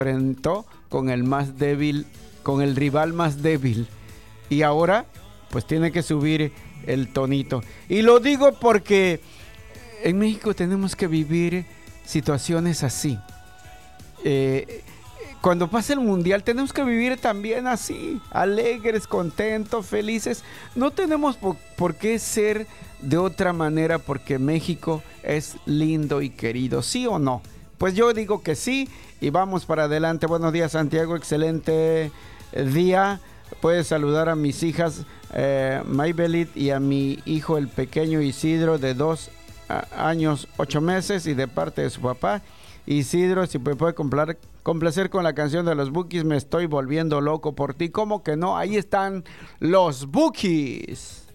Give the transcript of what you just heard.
enfrentó con el más débil, con el rival más débil. Y ahora, pues tiene que subir el tonito. Y lo digo porque en México tenemos que vivir situaciones así. Cuando pase el mundial tenemos que vivir también así, alegres, contentos, felices. No tenemos por qué ser de otra manera porque México es lindo y querido, ¿sí o no? Pues yo digo que sí y vamos para adelante. Buenos días, Santiago, excelente día. Puedes saludar a mis hijas Maybelit y a mi hijo el pequeño Isidro de 2 años 8 meses y de parte de su papá. Isidro, si me puede complacer con la canción de los Bukis, me estoy volviendo loco por ti. ¿Cómo que no? Ahí están los Bukis.